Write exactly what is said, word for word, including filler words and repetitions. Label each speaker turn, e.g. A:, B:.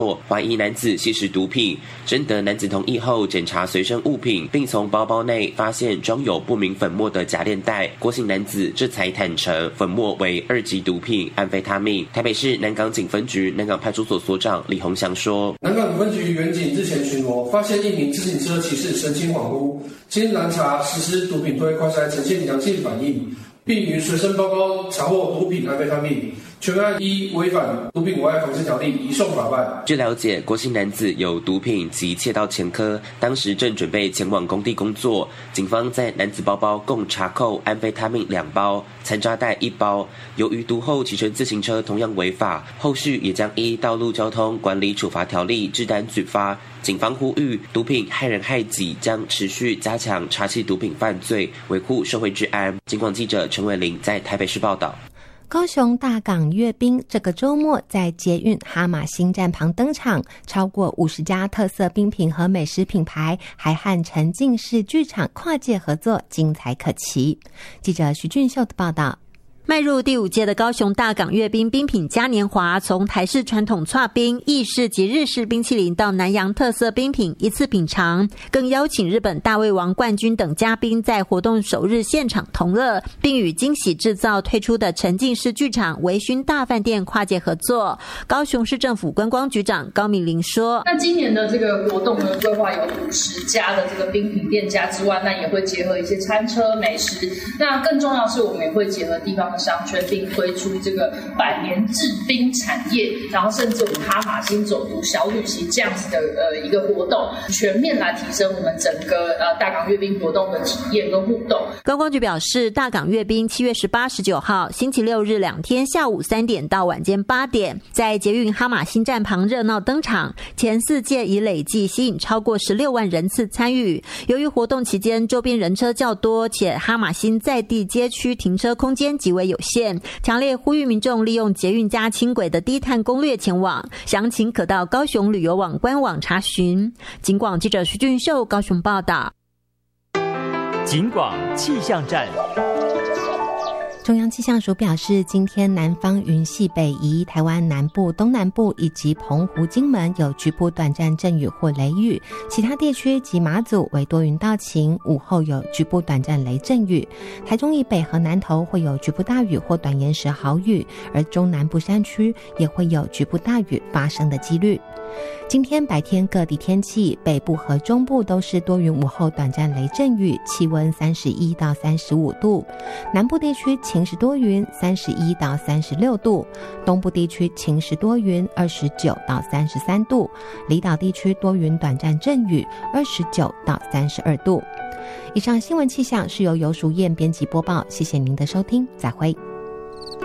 A: 怀疑男子吸食毒品，征得男子同意后检查随身物品，并从包包内发现装有不明粉末的夹链袋。郭姓男子这才坦承粉末为二级毒品安非他命。台北市南港警分局南港派出所所长李宏祥说：
B: 南港分局员警日前巡逻，发现一名自行车骑士神情恍惚，经拦查实施毒品对快筛呈现阳性反应，并于随身包包查获毒品安非他命。全案依违反毒品危害防治条例移送法办。
A: 据了解，郭姓男子有毒品及窃盗前科，当时正准备前往工地工作。警方在男子包包共查扣安非他命两包，残渣袋一包。由于毒后骑乘自行车同样违法，后续也将依道路交通管理处罚条例制单举发。警方呼吁，毒品害人害己，将持续加强查缉毒品犯罪，维护社会治安。警广记者陈伟玲在台北市报道。
C: 高雄大港阅兵这个周末在捷运哈马星站旁登场，超过五十家特色冰品和美食品牌还和沉浸式剧场跨界合作，精彩可期。记者徐俊秀的报道。
D: 迈入第五届的高雄大港阅兵冰品嘉年华，从台式传统剉冰、意式及日式冰淇淋到南洋特色冰品一次品尝，更邀请日本大胃王冠军等嘉宾在活动首日现场同乐，并与惊喜制造推出的沉浸式剧场微醺大饭店跨界合作。高雄市政府观光局长高敏玲说：
E: 那今年的这个活动呢，规划有五十家的这个冰品店家之外，那也会结合一些餐车美食，那更重要的是我们也会结合地方的商圈，并推出这个百年制冰产业，然后甚至我们哈马星走读小旅行这样子的呃一个活动，全面来提升我们整个呃大港阅兵活动的体验跟互动。
D: 观光局表示，大港阅兵七月十八、十九号星期六日两天下午三点到晚间八点，在捷运哈马星站旁热闹登场。前四届已累计吸引超过十六万人次参与。由于活动期间周边人车较多，且哈马星在地街区停车空间极为有限，强烈呼吁民众利用捷运加轻轨的低碳攻略前往，详情可到高雄旅游网官网查询。警广记者徐俊秀高雄报道。
F: 警广气象站。
C: 中央气象署表示，今天南方云系北移，台湾南部、东南部以及澎湖、金门有局部短暂阵雨或雷雨，其他地区及马祖为多云到晴，午后有局部短暂雷阵雨。台中以北和南投会有局部大雨或短延时豪雨，而中南部山区也会有局部大雨发生的几率。今天白天各地天气，北部和中部都是多云，午后短暂雷阵雨，气温三十一到三十五度。南部地区晴时多云，三十一到三十六度。东部地区晴时多云，二十九到三十三度。离岛地区多云短暂阵雨，二十九到三十二度。以上新闻气象是由游淑燕编辑播报，谢谢您的收听，再会。